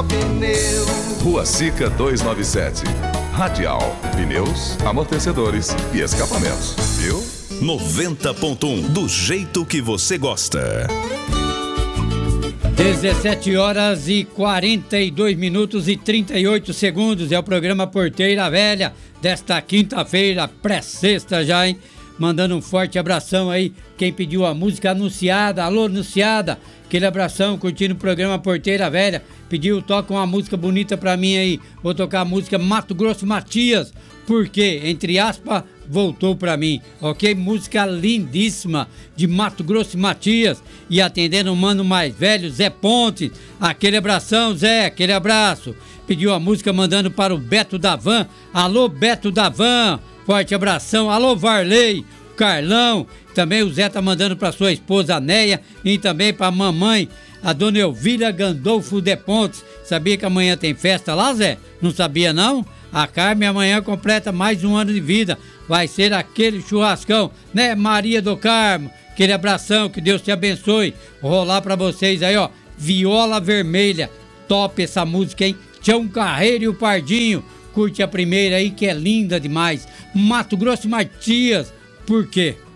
Pneu. Rua Sica 297. Radial, pneus, amortecedores e escapamentos, viu? 90.1, do jeito que você gosta. 17 horas e 42 minutos e 38 segundos. É o programa Porteira Velha desta quinta-feira, pré-sexta já, hein? Mandando um forte abração aí, quem pediu a música anunciada. Alô, anunciada, aquele abração, curtindo o programa Porteira Velha. Pediu, toca uma música bonita pra mim aí. Vou tocar a música Mato Grosso Matias, porque, entre aspas, voltou pra mim, ok? Música lindíssima de Mato Grosso Matias. E atendendo o mano mais velho, Zé Pontes. Aquele abração, Zé, aquele abraço. Pediu a música mandando para o Beto da Van. Alô, Beto da Van, forte abração. Alô, Varley, Carlão. Também o Zé tá mandando para sua esposa Neia e também para a mamãe, a dona Elvira Gandolfo de Pontes. Sabia que amanhã tem festa lá, Zé? Não sabia, não? A Carmen amanhã completa mais um ano de vida. Vai ser aquele churrascão, né, Maria do Carmo? Aquele abração, que Deus te abençoe. Vou rolar pra vocês aí, ó. Viola Vermelha. Top essa música, hein? Tião Carreiro e o Pardinho. Curte a primeira aí, que é linda demais. Mato Grosso Matias. Por quê?